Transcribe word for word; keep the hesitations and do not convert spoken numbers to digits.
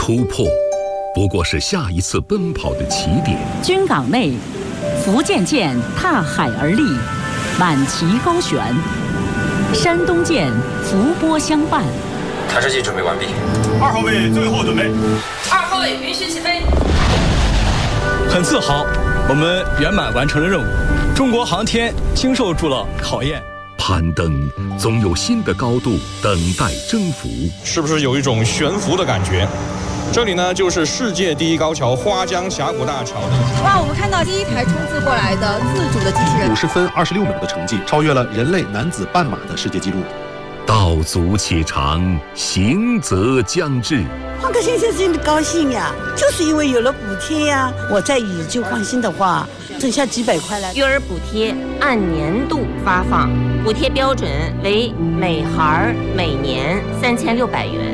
突破不过是下一次奔跑的起点。 军港内，福建舰踏海而立，满旗高悬；山东舰伏波相伴。 探视器准备完毕。 二号位最后准备。 二号位允许起飞。 很自豪，我们圆满完成了任务。中国航天经受住了考验。 攀登总有新的高度等待征服， 是不是有一种悬浮的感觉？这里呢，就是世界第一高桥花江峡谷大桥。 哇，我们看到第一台冲刺过来的自主的机器人， 五十分二十六秒的成绩，超越了人类男子半马的世界纪录。 道阻且长，行则将至。 换个先生真的高兴呀，就是因为有了补贴呀。我在宇宙放心的话，剩下几百块了。 育儿补贴按年度发放，补贴标准为每孩每年三千六百元。